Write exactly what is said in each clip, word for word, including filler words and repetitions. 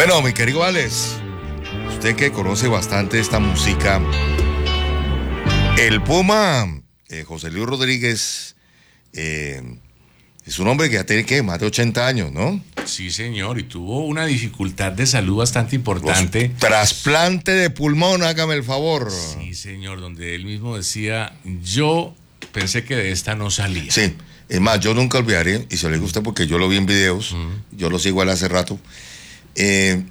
Bueno, mi querido Alex, usted que conoce bastante esta música, el Puma, eh, José Luis Rodríguez, eh, es un hombre que ya tiene, ¿qué? Más de ochenta años, ¿no? Sí, señor, y tuvo una dificultad de salud bastante importante. Los trasplante de pulmón, hágame el favor. Sí, señor, donde él mismo decía, yo pensé que de esta no salía. Sí, es más, yo nunca olvidaré, y se lo digo a usted porque yo lo vi en videos, uh-huh. yo lo sigo a él hace rato, eh,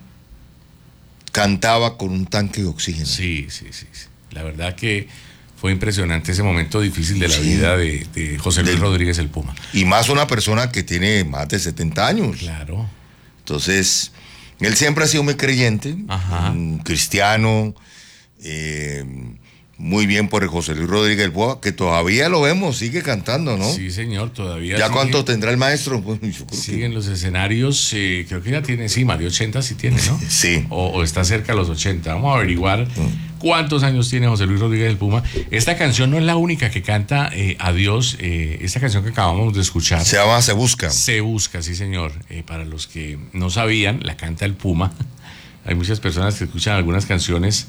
cantaba con un tanque de oxígeno. Sí, sí, sí, sí. La verdad que fue impresionante ese momento difícil de la sí. vida de, de José Luis de, Rodríguez el Puma. Y más una persona que tiene más de setenta años. Claro. Entonces, él siempre ha sido muy creyente, Ajá. un cristiano, eh, muy bien por el José Luis Rodríguez el Puma, que todavía lo vemos, sigue cantando, ¿no? Sí, señor, todavía. ¿Ya sigue, cuánto tendrá el maestro? Pues, yo creo sigue que... en los escenarios, eh, creo que ya tiene, sí, más de ochenta sí tiene, ¿no? Sí. O, o está cerca de los ochenta. Vamos a averiguar mm. cuántos años tiene José Luis Rodríguez el Puma. Esta canción no es la única que canta eh, Adiós. Eh, esta canción que acabamos de escuchar. Se llama Se Busca. Se Busca, sí, señor. Eh, para los que no sabían, la canta el Puma. Hay muchas personas que escuchan algunas canciones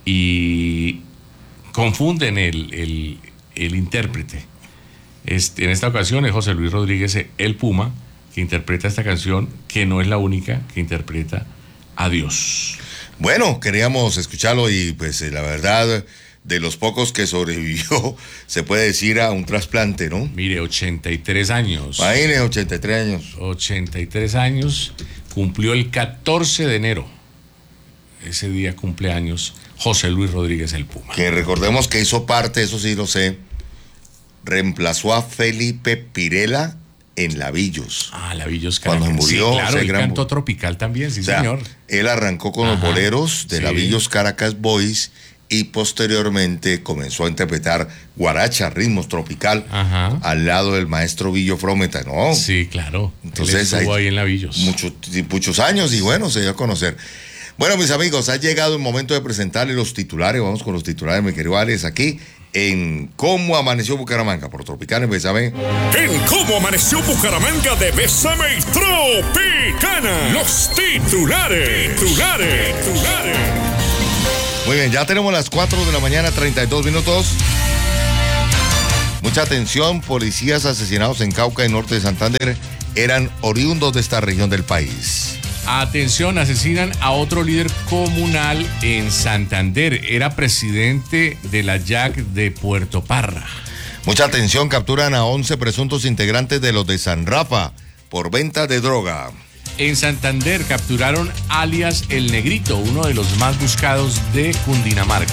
y confunden el, el, el intérprete. Este, en esta ocasión es José Luis Rodríguez el Puma que interpreta esta canción, que no es la única que interpreta Adiós. Bueno, queríamos escucharlo y pues la verdad, de los pocos que sobrevivió, se puede decir a un trasplante, ¿no? Mire, ochenta y tres años. Imagínese, ochenta y tres años. ochenta y tres años, cumplió el catorce de enero. Ese día cumpleaños José Luis Rodríguez el Puma. Que recordemos que hizo parte, eso sí lo sé, reemplazó a Felipe Pirela en Lavillos. Ah, Lavillos Caracas. Cuando murió. Sí, claro, y gran... cantó Tropical también, sí, o sea, señor. Él arrancó con Ajá, los boleros de sí. Lavillos Caracas Boys y posteriormente comenzó a interpretar guaracha, ritmos tropical, Ajá. al lado del maestro Villo Frometa, ¿no? Sí, claro. Entonces, él estuvo ahí en Lavillos. Muchos, muchos años y bueno, se dio a conocer. Bueno, mis amigos, ha llegado el momento de presentarles los titulares. Vamos con los titulares, mi querido Alex, aquí en Cómo Amaneció Bucaramanga, por Tropicana y Bésame. En Cómo Amaneció Bucaramanga de Bésame y Tropicana. Los titulares. Titulares. Titulares. Muy bien, ya tenemos las cuatro de la mañana, treinta y dos minutos. Mucha atención, policías asesinados en Cauca y norte de Santander eran oriundos de esta región del país. Atención, asesinan a otro líder comunal en Santander. Era presidente de la Y A C de Puerto Parra. Mucha atención, capturan a once presuntos integrantes de los de San Rafa por venta de droga. En Santander capturaron alias El Negrito, uno de los más buscados de Cundinamarca.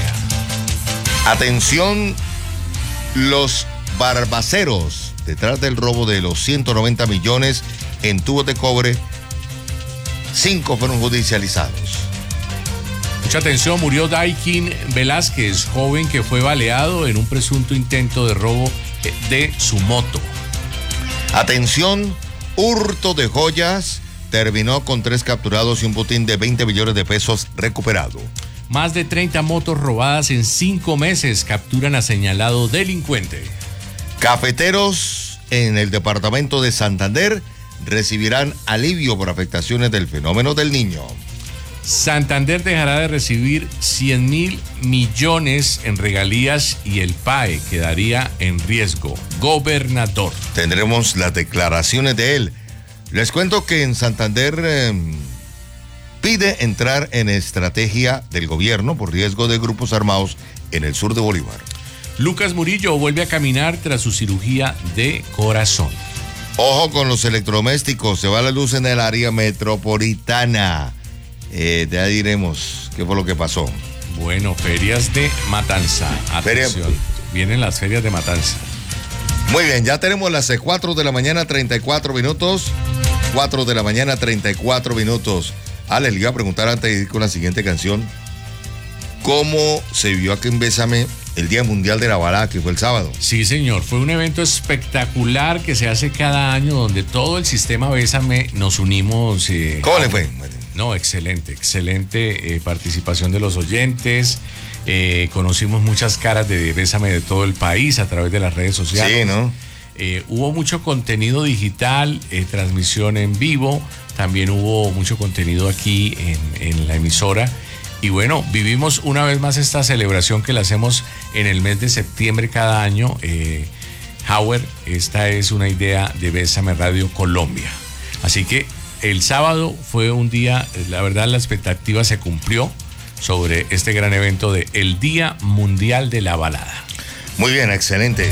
Atención, los barbaceros, detrás del robo de los ciento noventa millones en tubos de cobre. Cinco fueron judicializados. Mucha atención, murió Daikin Velázquez, joven que fue baleado en un presunto intento de robo de su moto. Atención, hurto de joyas terminó con tres capturados y un botín de veinte millones de pesos recuperado. Más de treinta motos robadas en cinco meses capturan a señalado delincuente. Cafeteros en el departamento de Santander recibirán alivio por afectaciones del fenómeno del Niño. Santander dejará de recibir cien mil millones en regalías y el P A E quedaría en riesgo. Gobernador. Tendremos las declaraciones de él. Les cuento que en Santander eh, pide entrar en estrategia del gobierno por riesgo de grupos armados en el sur de Bolívar. Lucas Murillo vuelve a caminar tras su cirugía de corazón. Ojo con los electrodomésticos, se va la luz en el área metropolitana. Eh, ya diremos qué fue lo que pasó. Bueno, ferias de Matanza. Atención, Feria... vienen las ferias de Matanza. Muy bien, ya tenemos las cuatro de la mañana, treinta y cuatro minutos. cuatro de la mañana, treinta y cuatro minutos. Ale, le iba a preguntar antes de ir con la siguiente canción. ¿Cómo se vivió aquí en Bésame el Día Mundial de la Balada, que fue el sábado? Sí, señor, fue un evento espectacular que se hace cada año donde todo el sistema Bésame nos unimos. Eh, ¿Cómo le fue? No, excelente, excelente eh, participación de los oyentes. Eh, conocimos muchas caras de Bésame de todo el país a través de las redes sociales. Sí, ¿no? Eh, hubo mucho contenido digital, eh, transmisión en vivo, también hubo mucho contenido aquí en, en la emisora. Y bueno, vivimos una vez más esta celebración que la hacemos en el mes de septiembre cada año. Eh, Howard, esta es una idea de Bésame Radio Colombia. Así que el sábado fue un día, la verdad la expectativa se cumplió sobre este gran evento de el Día Mundial de la Balada. Muy bien, excelente.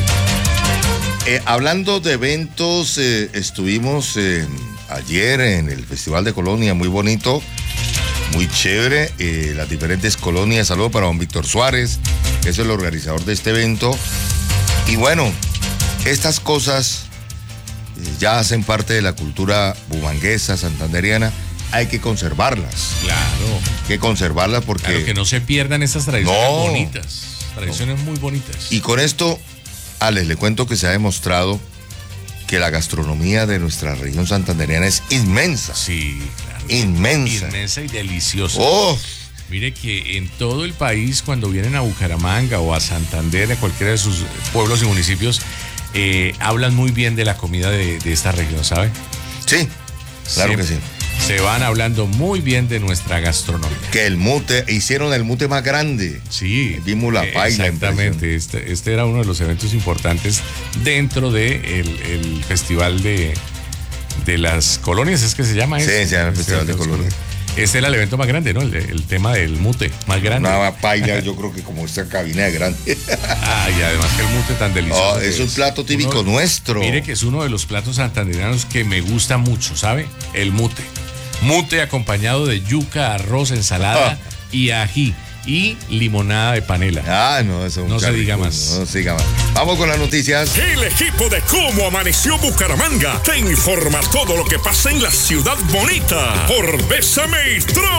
Eh, hablando de eventos, eh, estuvimos eh, ayer en el Festival de Colonia, muy bonito, muy chévere, eh, las diferentes colonias. Saludos para don Víctor Suárez, que es el organizador de este evento. Y bueno, estas cosas eh, ya hacen parte de la cultura bumanguesa, santanderiana. Hay que conservarlas. Claro. Hay que conservarlas porque... Claro, que no se pierdan estas tradiciones no, bonitas. Tradiciones no. muy bonitas. Y con esto, Alex, le cuento que se ha demostrado que la gastronomía de nuestra región santandereana es inmensa. Sí, claro. Inmensa. Inmensa y deliciosa. Oh. Mire que en todo el país, cuando vienen a Bucaramanga o a Santander, a cualquiera de sus pueblos y municipios, eh, hablan muy bien de la comida de, de esta región, ¿sabe? Sí, claro Siempre. que sí. Se van hablando muy bien de nuestra gastronomía. Que el mute, hicieron el mute más grande. Sí. Vimos la paila. Exactamente. Este, este era uno de los eventos importantes dentro del de el Festival de, de las Colonias, ¿es que se llama eso? Sí, se llama el Festival de, de Colonias. Este era el evento más grande, ¿no? El, el tema del mute más grande. Una paila, yo creo que como esta cabina de grande. Ah, y además que el mute tan delicioso. Oh, es un plato típico uno, nuestro. Mire que es uno de los platos santanderianos que me gusta mucho, ¿sabe? El mute. Mute acompañado de yuca, arroz, ensalada ah. y ají y limonada de panela. Ah, no, eso no se diga más. No se diga más. Vamos con las noticias. El equipo de Cómo Amaneció Bucaramanga te informa todo lo que pasa en la ciudad bonita por Bésame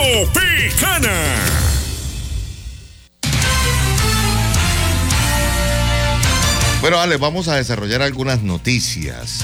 Tropicana. Bueno, Ale, vamos a desarrollar algunas noticias.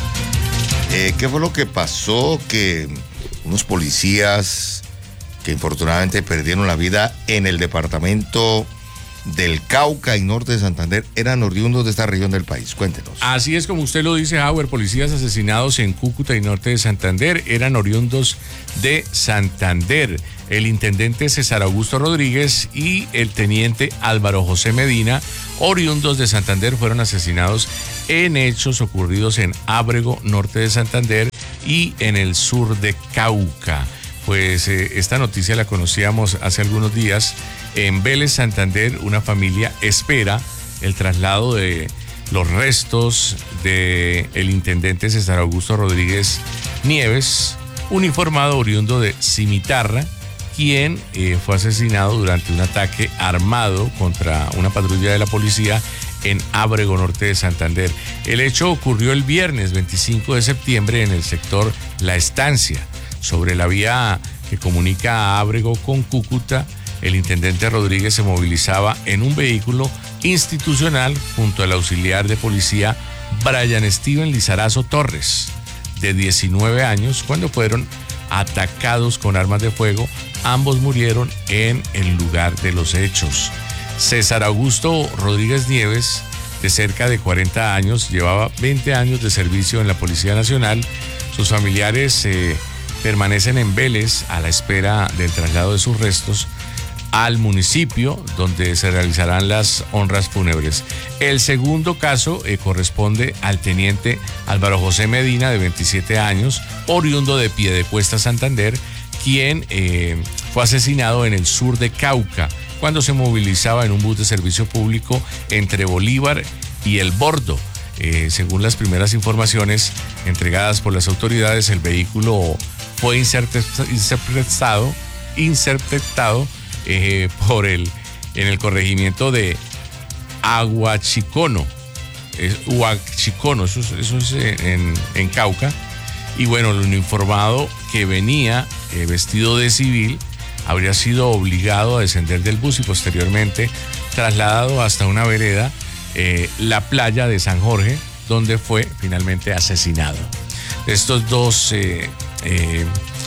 Eh, ¿Qué fue lo que pasó? Que unos policías que infortunadamente perdieron la vida en el departamento del Cauca y norte de Santander eran oriundos de esta región del país. Cuéntenos. Así es como usted lo dice, Howard. Policías asesinados en Cúcuta y norte de Santander eran oriundos de Santander. El intendente César Augusto Rodríguez y el teniente Álvaro José Medina, oriundos de Santander, fueron asesinados en hechos ocurridos en Ábrego, norte de Santander, y en el sur de Cauca. Pues eh, esta noticia la conocíamos hace algunos días. En Vélez, Santander, una familia espera el traslado de los restos del intendente César Augusto Rodríguez Nieves, uniformado oriundo de Cimitarra, quien eh, fue asesinado durante un ataque armado contra una patrulla de la policía en Ábrego, norte de Santander. El hecho ocurrió el viernes veinticinco de septiembre en el sector La Estancia, sobre la vía que comunica a Ábrego con Cúcuta. El intendente Rodríguez se movilizaba en un vehículo institucional junto al auxiliar de policía Brian Steven Lizarazo Torres, de diecinueve años, cuando fueron atacados con armas de fuego. Ambos murieron en el lugar de los hechos. César Augusto Rodríguez Nieves, de cerca de cuarenta años, llevaba veinte años de servicio en la Policía Nacional. Sus familiares eh, permanecen en Vélez a la espera del traslado de sus restos al municipio donde se realizarán las honras fúnebres. El segundo caso eh, corresponde al teniente Álvaro José Medina, de veintisiete años, oriundo de Piedecuesta, Santander, quien eh, fue asesinado en el sur de Cauca cuando se movilizaba en un bus de servicio público entre Bolívar y El Bordo. Eh, según las primeras informaciones entregadas por las autoridades, el vehículo fue interceptado, interceptado eh, por el, en el corregimiento de Aguachicono, eh, Huachicono, eso, eso es en, en Cauca. Y bueno, lo informado que venía eh, vestido de civil habría sido obligado a descender del bus y posteriormente trasladado hasta una vereda, eh, la playa de San Jorge, donde fue finalmente asesinado. Estos dos, eh, eh,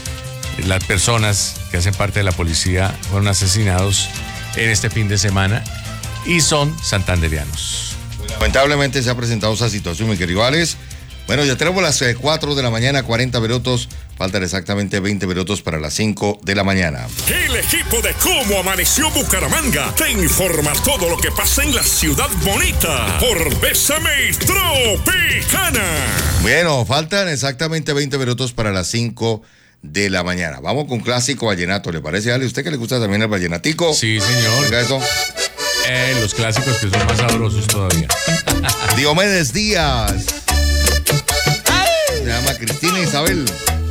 las personas que hacen parte de la policía, fueron asesinados en este fin de semana y son santanderianos. Lamentablemente se ha presentado esa situación, mi querido Alex. Bueno, ya tenemos las eh, cuatro de la mañana, cuarenta minutos. Faltan exactamente veinte minutos para las cinco de la mañana. El equipo de Cómo Amaneció Bucaramanga te informa todo lo que pasa en la ciudad bonita por Bésame y Tropicana. Bueno, faltan exactamente veinte minutos para las cinco de la mañana. Vamos con clásico vallenato, ¿le parece, Ale? ¿Usted que le gusta también el vallenatico? Sí, señor. Oiga eso. Eh, los clásicos que son más sabrosos todavía. Diomedes Díaz. Se llama Cristina Isabel.